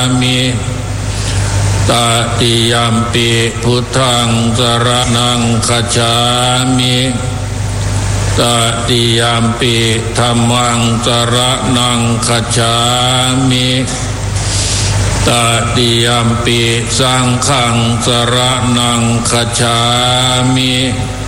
มิตติยัมปิพุทธังสรณังคัจฉามิตติยัมปิธัมมังสรณังคัจฉามิตติยัมปิสังฆังสรณังคัจฉามิ